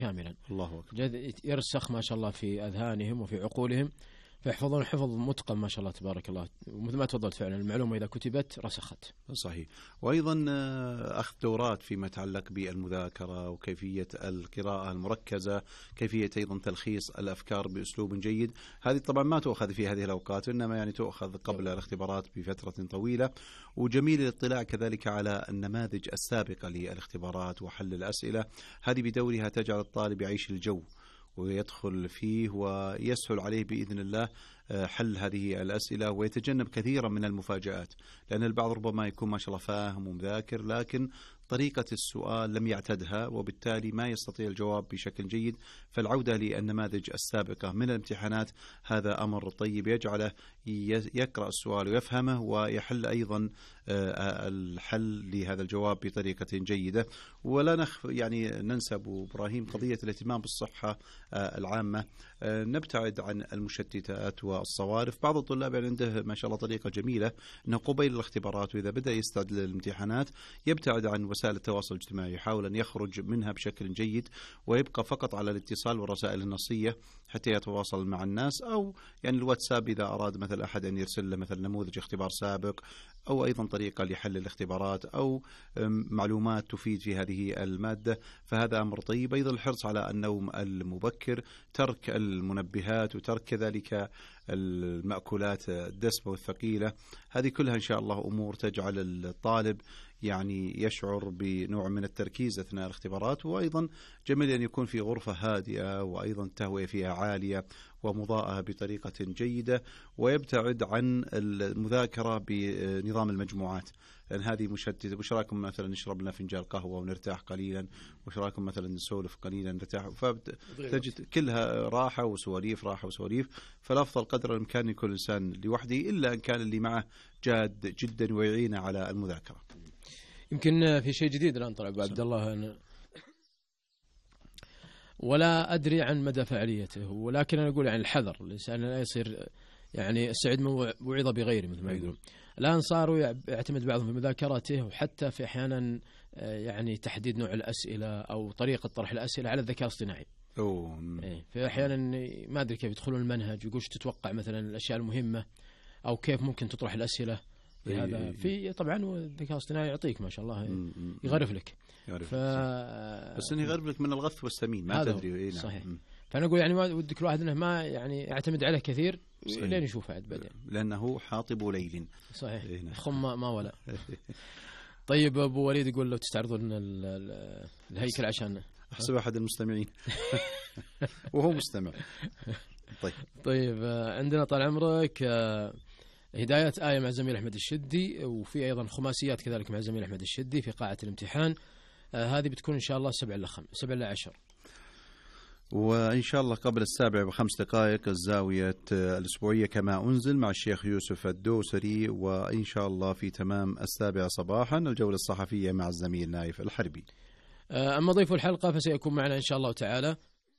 كاملا. الله أكبر. يرسخ ما شاء الله في أذهانهم وفي عقولهم، فيحفظون حفظ متقن ما شاء الله تبارك الله. ومثل ما تفضلت فعلا المعلومة إذا كتبت رسخت. صحيح. وأيضا أخذ دورات فيما يتعلق بالمذاكرة وكيفية القراءة المركزة، كيفية أيضا تلخيص الأفكار بأسلوب جيد. هذه طبعا ما تؤخذ في هذه الأوقات، إنما يعني تؤخذ قبل الاختبارات بفترة طويلة. وجميل الاطلاع كذلك على النماذج السابقة للاختبارات وحل الأسئلة. هذه بدورها تجعل الطالب يعيش الجو ويدخل فيه، ويسهل عليه بإذن الله حل هذه الأسئلة، ويتجنب كثيرا من المفاجآت. لأن البعض ربما يكون ما شاء الله فاهم ومذاكر، لكن طريقة السؤال لم يعتدها، وبالتالي ما يستطيع الجواب بشكل جيد. فالعودة للنماذج السابقة من الامتحانات هذا أمر طيب، يجعله يقرأ السؤال ويفهمه، ويحل أيضا الحل لهذا الجواب بطريقة جيدة. ولا يعني ننسى أبو إبراهيم قضية الاهتمام بالصحة العامة. نبتعد عن المشتتات والصوارف. بعض الطلاب عنده ما شاء الله طريقة جميلة، أنه قبيل الاختبارات وإذا بدأ يستعد للامتحانات يبتعد عن وسائل التواصل الاجتماعي، يحاول أن يخرج منها بشكل جيد، ويبقى فقط على الاتصال والرسائل النصية حتى يتواصل مع الناس، أو يعني الواتساب إذا أراد مثل أحد أن يرسل له مثل نموذج اختبار سابق، أو أيضا طريقة لحل الاختبارات، أو معلومات تفيد في هذه المادة. فهذا أمر طيب. أيضا الحرص على النوم المبكر، ترك المنبهات، وترك كذلك المأكولات الدسمة والثقيلة. هذه كلها إن شاء الله أمور تجعل الطالب يعني يشعر بنوع من التركيز أثناء الاختبارات. وأيضا جميل أن يكون في غرفة هادئة، وأيضا التهوية فيها عالية ومضاءة بطريقة جيدة، ويبتعد عن المذاكرة بنظام المجموعات، لأن هذه مشتتة. وش رايكم مثلا نشرب لنا فنجان قهوة ونرتاح قليلا، وش رايكم مثلا نسولف قليلا نرتاح، فتجد كلها راحة وسواليف، راحة وسواليف. فالأفضل قدر الإمكان يكون الإنسان لوحده، إلا أن كان اللي معه جاد جدا ويعينه على المذاكرة. يمكن في شيء جديد الآن طلع أبو عبد الله، ولا أدري عن مدى فعاليته، ولكن أنا أقول عن الحذر. الإنسان لا يصير يعني السعيد من وعظ بغيره مثل ما يقولون. الآن صاروا يعتمد بعضهم في مذاكرته، وحتى في أحيانا يعني تحديد نوع الأسئلة أو طريقة طرح الأسئلة على الذكاء الاصطناعي. في أحيانا ما أدري كيف يدخلون المنهج ويقولش تتوقع مثلا الأشياء المهمة، أو كيف ممكن تطرح الأسئلة. في هذا في طبعا الذكاء الاصطناعي يعطيك ما شاء الله يغرف لك، بس انه يغرف لك من الغث والسمين ما تدري. صحيح. فانا اقول يعني ما ودك الواحد انه ما يعني يعتمد عليه كثير لين يشوفه عاد بعدين، لانه حاطب ليل. صحيح. خم ما ولا. طيب ابو وليد يقول لو تستعرضون الهيكل عشان احسب احد المستمعين وهو مستمع. طيب عندنا طال عمرك هدايات آية مع زميل أحمد الشدي، وفي أيضا خماسيات كذلك مع زميل أحمد الشدي في قاعة الامتحان. هذه بتكون إن شاء الله 7-10، وإن شاء الله قبل 7 ب5 دقائق الزاوية الأسبوعية كما أنزل مع الشيخ يوسف الدوسري. وإن شاء الله في تمام 7 صباحا الجولة الصحفية مع الزميل نايف الحربي. أما ضيف الحلقة فسيكون معنا إن شاء الله تعالى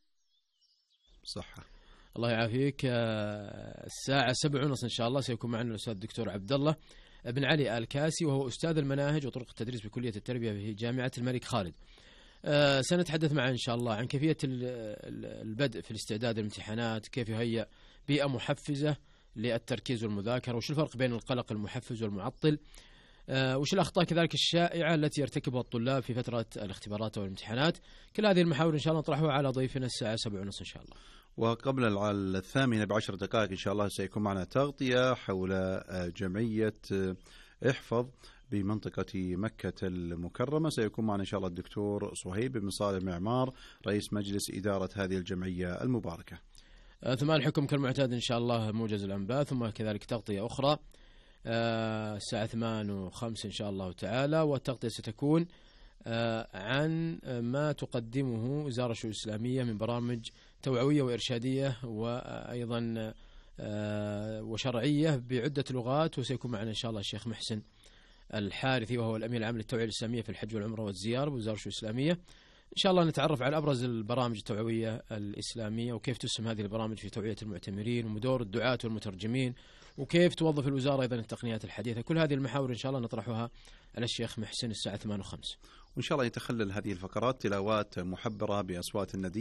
صحة الله يعافيك الساعة 7:30 إن شاء الله سيكون معنا الأستاذ الدكتور عبد الله بن علي آل كاسي، وهو أستاذ المناهج وطرق التدريس بكلية التربية في جامعة الملك خالد. سنتحدث معه إن شاء الله عن كيفية البدء في الاستعداد للامتحانات، كيف يهيئ بيئة محفزة للتركيز والمذاكرة، وش الفرق بين القلق المحفز والمعطل، وش الأخطاء كذلك الشائعة التي يرتكبها الطلاب في فترة الاختبارات والامتحانات. كل هذه المحاور إن شاء الله نطرحها على ضيفنا الساعة 7:30 إن شاء الله. وقبل 8 ب10 دقائق إن شاء الله سيكون معنا تغطية حول جمعية احفظ بمنطقة مكة المكرمة. سيكون معنا إن شاء الله الدكتور صهيب بن صالح معمار رئيس مجلس إدارة هذه الجمعية المباركة. ثم الحكم كالمعتاد إن شاء الله موجز الأنباء، ثم كذلك تغطية أخرى الساعة 8:05 إن شاء الله تعالى. والتغطية ستكون عن ما تقدمه وزارة الشؤون الإسلامية من برامج توعوية وإرشادية وأيضا وشرعية بعدة لغات. وسيكون معنا إن شاء الله الشيخ محسن الحارثي وهو الأمين العام للتوعية الإسلامية في الحج والعمرة والزيارة بوزارة الشؤون الإسلامية. إن شاء الله نتعرف على أبرز البرامج التوعوية الإسلامية، وكيف تسهم هذه البرامج في توعية المعتمرين، ودور الدعاة والمترجمين، وكيف توظف الوزارة أيضا التقنيات الحديثة. كل هذه المحاور إن شاء الله نطرحها على الشيخ محسن الساعة 8:05. وإن شاء الله يتخلل هذه الفقرات تلاوات محبرة بأصوات الندي